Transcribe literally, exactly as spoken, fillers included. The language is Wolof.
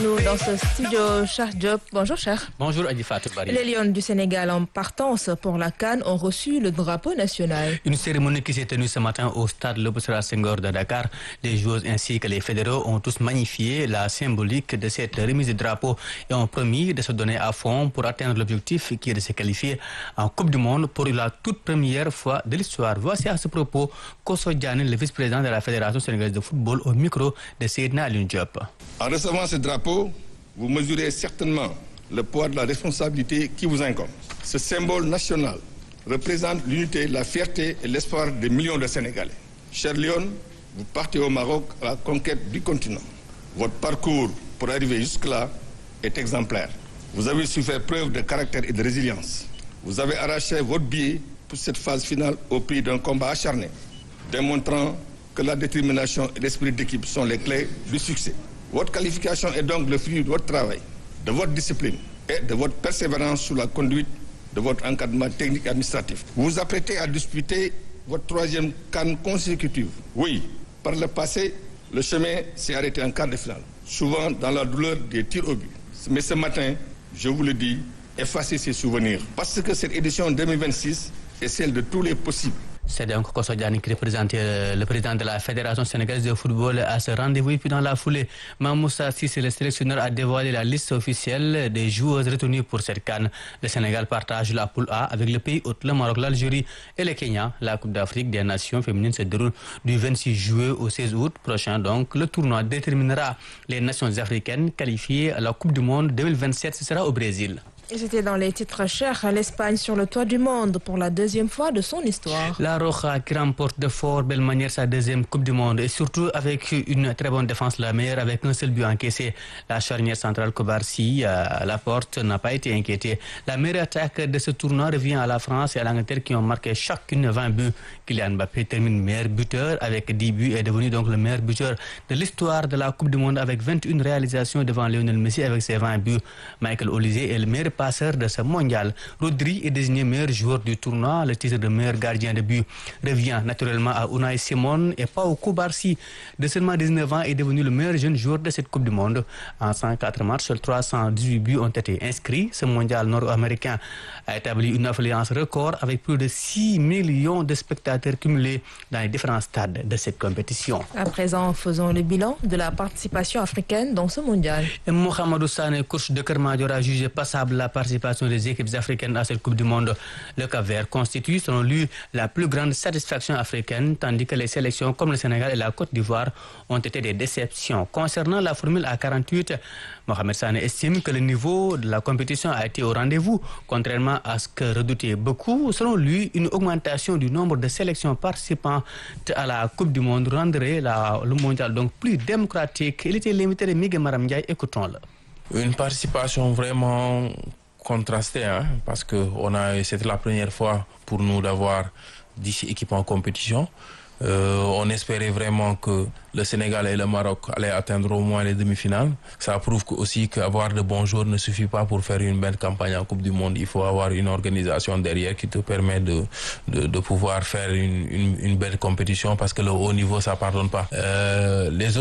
Nous dans ce studio, Cheikh Diop. Bonjour Cheikh. Bonjour Adji Fatou Bari. Les Lions du Sénégal en partance pour la CAN ont reçu le drapeau national. Une cérémonie qui s'est tenue ce matin au stade Léopold Sédar Senghor de Dakar. Les joueurs ainsi que les fédéraux ont tous magnifié la symbolique de cette remise de drapeau et ont promis de se donner à fond pour atteindre l'objectif qui est de se qualifier en Coupe du Monde pour la toute première fois de l'histoire. Voici à ce propos Kosso Diané, le vice-président de la Fédération sénégalaise de football, au micro de Seydina Alioune Diop. En recevant ce drapeau, vous mesurez certainement le poids de la responsabilité qui vous incombe. Ce symbole national représente l'unité, la fierté et l'espoir des millions de Sénégalais. Chers Lions, vous partez au Maroc à la conquête du continent. Votre parcours pour arriver jusque-là est exemplaire. Vous avez su faire preuve de caractère et de résilience. Vous avez arraché votre billet pour cette phase finale au prix d'un combat acharné, démontrant que la détermination et l'esprit d'équipe sont les clés du succès. Votre qualification est donc le fruit de votre travail, de votre discipline et de votre persévérance sous la conduite de votre encadrement technique et administratif. Vous vous apprêtez à disputer votre troisième CAN consécutive. Oui, par le passé, le chemin s'est arrêté en quart de finale, souvent dans la douleur des tirs au but. Mais ce matin, je vous le dis, effacez ces souvenirs, parce que cette édition deux mille vingt-six est celle de tous les possibles. C'est donc Kosso Diané qui représente le président de la Fédération sénégalaise de football à ce rendez-vous. Et puis dans la foulée, Mamoussa Cissé, le sélectionneur, a dévoilé la liste officielle des joueurs retenus pour cette CAN. Le Sénégal partage la poule A avec le pays hôte, le Maroc, l'Algérie et le Kenya. La Coupe d'Afrique des Nations féminines se déroule du vingt-six juillet au seize août prochain. Donc le tournoi déterminera les nations africaines qualifiées à la Coupe du Monde deux mille vingt-sept. Ce sera au Brésil. Et c'était dans les titres chers à l'Espagne sur le toit du monde pour la deuxième fois de son histoire. La Roja qui remporte de fort belle manière sa deuxième Coupe du Monde et surtout avec une très bonne défense, la meilleure avec un seul but encaissé. La charnière centrale Kobarsi à la porte n'a pas été inquiétée. La meilleure attaque de ce tournoi revient à la France et à l'Angleterre qui ont marqué chacune vingt buts. Kylian Mbappé termine meilleur buteur avec dix buts et est devenu donc le meilleur buteur de l'histoire de la Coupe du Monde avec vingt et une réalisations devant Lionel Messi avec ses vingt buts. Michael Olise est le meilleur passeur de ce mondial. Rodri est désigné meilleur joueur du tournoi. Le titre de meilleur gardien de but revient naturellement à Unai Simon et Pau Kubarsi de seulement dix-neuf ans est devenu le meilleur jeune joueur de cette Coupe du Monde. En cent quatre matchs, trois cent dix-huit buts ont été inscrits. Ce mondial nord-américain a établi une affluence record avec plus de six millions de spectateurs cumulés dans les différents stades de cette compétition. À présent, faisons le bilan de la participation africaine dans ce mondial. Et Mohamedou Sané, coach de Kermadjo, a jugé passable la participation des équipes africaines à cette Coupe du Monde. Le Cap-Vert constitue, selon lui, la plus grande satisfaction africaine, tandis que les sélections comme le Sénégal et la Côte d'Ivoire ont été des déceptions. Concernant la formule à quarante-huit, Mohamed Sané estime que le niveau de la compétition a été au rendez-vous, contrairement à ce que redoutaient beaucoup. Selon lui, une augmentation du nombre de sélections participantes à la Coupe du Monde rendrait la, le mondial donc plus démocratique. Il était l'invité de Miguel Maram Ndiaye. Écoutons-le. Une participation vraiment contrastée, hein, parce que on a, c'était la première fois pour nous d'avoir dix équipes en compétition. Euh, on espérait vraiment que le Sénégal et le Maroc allaient atteindre au moins les demi-finales. Ça prouve que aussi qu'avoir de bons joueurs ne suffit pas pour faire une belle campagne en Coupe du Monde. Il faut avoir une organisation derrière qui te permet de, de, de pouvoir faire une, une, une belle compétition parce que le haut niveau, ça pardonne pas. Euh, les